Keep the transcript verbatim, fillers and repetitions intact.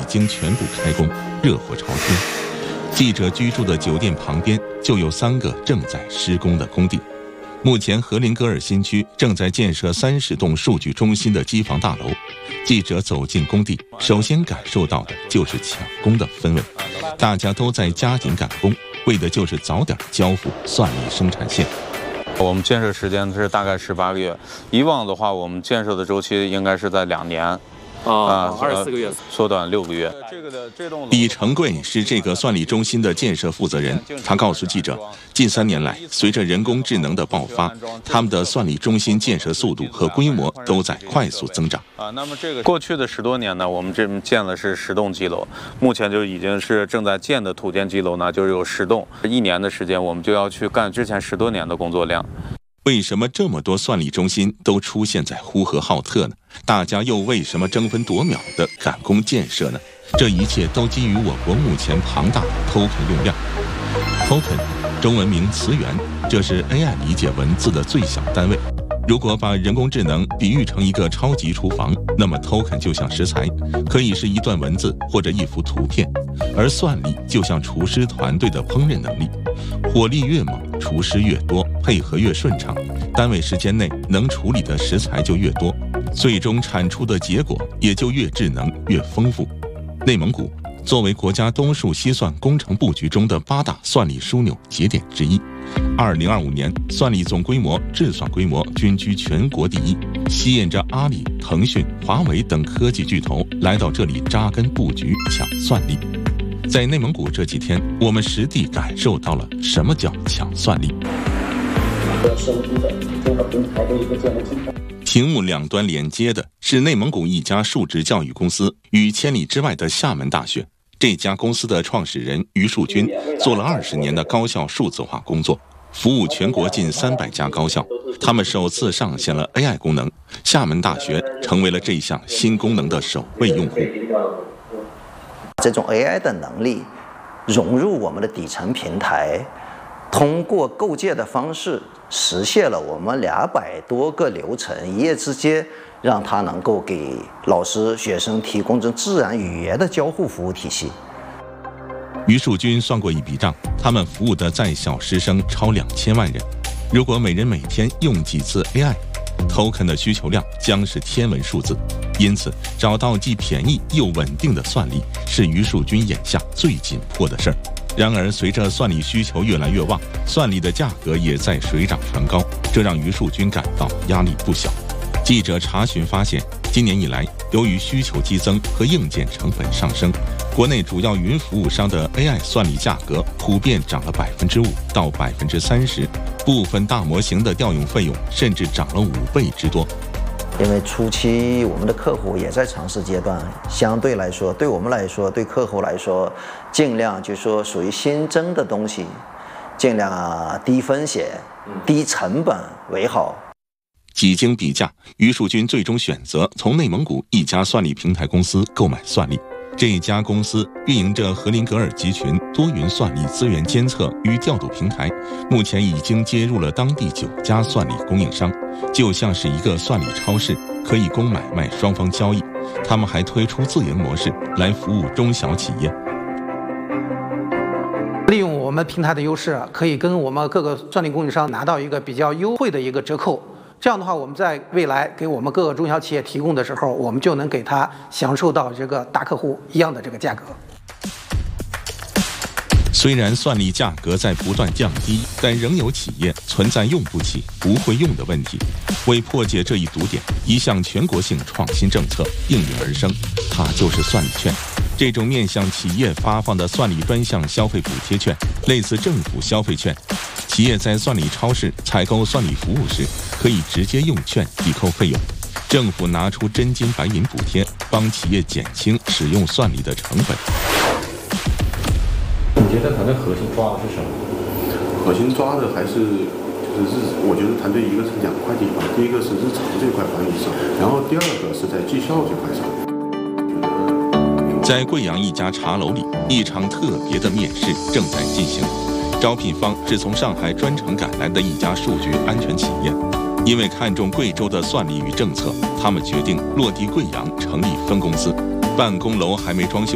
经全部开工，热火朝天。记者居住的酒店旁边就有三个正在施工的工地。目前荷林格尔新区正在建设三十栋数据中心的机房大楼。记者走进工地，首先感受到的就是抢工的氛围，大家都在加紧赶工，为的就是早点交付算力生产线。 我们建设时间是大概十八个月，以往的话，我们建设的周期应该是在两年。 啊，二十四个月， 缩短六个月。这个的这栋李成贵是这个算力中心的建设负责人，他告诉记者，近三年来，随着人工智能的爆发，他们的算力中心建设速度和规模都在快速增长。 啊，那么这个过去的十多年呢，我们这建了是十栋基楼，目前就已经是正在建的土建基楼呢，就是有十栋，一年的时间我们就要去干之前十多年的工作量。 为什么这么多算力中心都出现在呼和浩特呢？大家又为什么争分夺秒地赶工建设呢？这一切都基于我国目前庞大的 token 用量。token 中文名词源，这是 A I 理解文字的最小单位。如果把人工智能比喻成一个超级厨房，那么 token 就像食材，可以是一段文字或者一幅图片，而算力就像厨师团队的烹饪能力。火力越猛，厨师越多，配合越顺畅，单位时间内能处理的食材就越多，最终产出的结果也就越智能越丰富。内蒙古作为国家东数西算工程布局中的八大算力枢纽节点之一，二零二五年算力总规模、制算规模均居全国第一，吸引着阿里、腾讯、华为等科技巨头来到这里扎根布局抢算力。在内蒙古这几天，我们实地感受到了什么叫抢算力。屏幕两端连接的是内蒙古一家数值教育公司与千里之外的厦门大学。这家公司的创始人于树军做了二十年的高校数字化工作，服务全国近三百家高校。他们首次上线了 A I 功能，厦门大学成为了这项新功能的首位用户。 这种 A I 的能力融入我们的底层平台，通过构建的方式实现了我们两百多个流程一夜之间，让它能够给老师、学生提供这自然语言的交互服务体系。 于树军算过一笔账，他们服务的在校师生超两千万人，如果每人每天用几次 A I，token 的需求量将是天文数字，因此找到既便宜又稳定的算力是于树军眼下最紧迫的事儿。然而，随着算力需求越来越旺，算力的价格也在水涨船高，这让于树军感到压力不小。记者查询发现，今年以来，由于需求激增和硬件成本上升，国内主要云服务商的 A I 算力价格普遍涨了百分之五到百分之三十，部分大模型的调用费用甚至涨了五倍之多。 因为初期我们的客户也在尝试阶段，相对来说，对我们来说，对客户来说，尽量就是说属于新增的东西，尽量低风险、低成本为好。 几经比价，于树军最终选择从内蒙古一家算力平台公司购买算力。这家公司运营着荷林格尔集群多云算力资源监测与调度平台，目前已经接入了当地九家算力供应商，就像是一个算力超市，可以供买卖双方交易。他们还推出自营模式来服务中小企业。 利用我们平台的优势，可以跟我们各个算力供应商拿到一个比较优惠的一个折扣。这样的话，我们在未来给我们各个中小企业提供的时候，我们就能给他享受到这个大客户一样的这个价格。 虽然算力价格在不断降低，但仍有企业存在用不起、不会用的问题。为破解这一堵点，一项全国性创新政策应运而生，它就是算力券。这种面向企业发放的算力专项消费补贴券，类似政府消费券。企业在算力超市采购算力服务时，可以直接用券抵扣费用，政府拿出真金白银补贴，帮企业减轻使用算力的成本。 你觉得团队核心抓的是什么？ 核心抓的还是就是日，我觉得团队一个是两块地方，第一个是日常这块管理上，然后第二个是在绩效这块上。 在贵阳一家茶楼里，一场特别的面试正在进行。招聘方是从上海专程赶来的一家数据安全企业，因为看中贵州的算力与政策，他们决定落地贵阳，成立分公司。办公楼还没装修